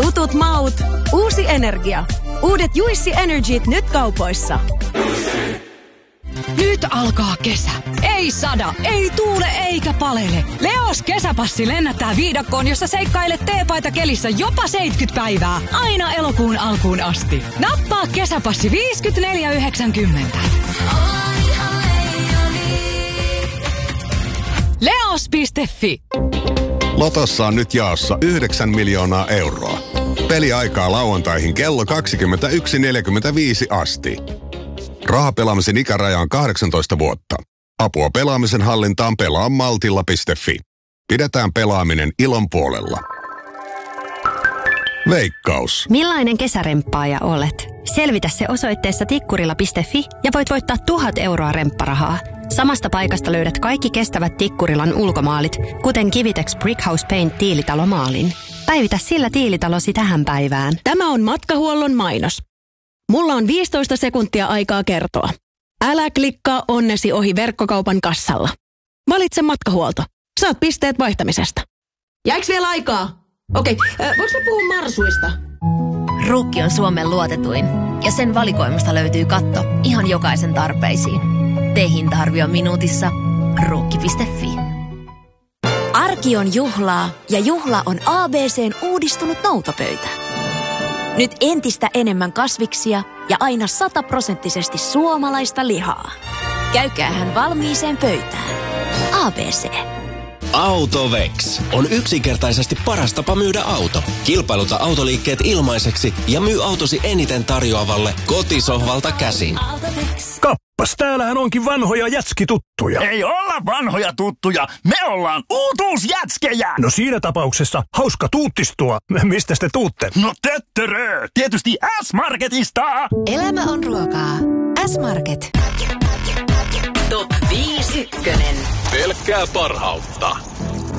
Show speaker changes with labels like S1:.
S1: Tutut maut, uusi energia. Uudet Juicy Energyt nyt kaupoissa.
S2: Nyt alkaa kesä. Ei sada, ei tuule eikä palele. Leos kesäpassi lennättää viidakkoon, jossa seikkailet teepaita kelissä jopa 70 päivää. Aina elokuun alkuun asti. Nappaa kesäpassi 54,90. Leos.fi.
S3: Lotossa on nyt jaossa 9 miljoonaa euroa. Peliaikaa lauantaihin kello 21.45 asti. Rahapelaamisen ikäraja on 18 vuotta. Apua pelaamisen hallintaan pelaa maltilla.fi. Pidetään pelaaminen ilon puolella. Veikkaus.
S4: Millainen kesäremppaaja olet? Selvitä se osoitteessa tikkurila.fi ja voit voittaa 1000 euroa rempparahaa. Samasta paikasta löydät kaikki kestävät Tikkurilan ulkomaalit, kuten Kivitex Brickhouse Paint tiilitalomaalin. Päivitä sillä tiilitalosi tähän päivään.
S1: Tämä on matkahuollon mainos. Mulla on 15 sekuntia aikaa kertoa. Älä klikkaa onnesi ohi verkkokaupan kassalla. Valitse matkahuolto. Saat pisteet vaihtamisesta. Jäikö vielä aikaa? Okei, voinko mä puhua marsuista?
S5: Ruukki on Suomen luotetuin ja sen valikoimasta löytyy katto ihan jokaisen tarpeisiin. Hinta-arvio minuutissa. Ruukki.fi. Arki on juhlaa ja juhla on ABC:n uudistunut noutopöytä. Nyt entistä enemmän kasviksia ja aina 100% suomalaista lihaa. Käykäähän valmiiseen pöytään. ABC.
S6: Autovex on yksinkertaisesti paras tapa myydä auto. Kilpailuta autoliikkeet ilmaiseksi ja myy autosi eniten tarjoavalle kotisohvalta käsin.
S7: Kappas, täällähän onkin vanhoja jätskituttuja.
S8: Ei olla vanhoja tuttuja, me ollaan uutuusjätskejä.
S7: No siinä tapauksessa hauska tuuttistua. Mistä te tuutte?
S8: No töttörö, tietysti S-Marketista.
S5: Elämä on ruokaa. S-Market.
S2: Top 5 ykkönen.
S6: Pelkkää parhautta.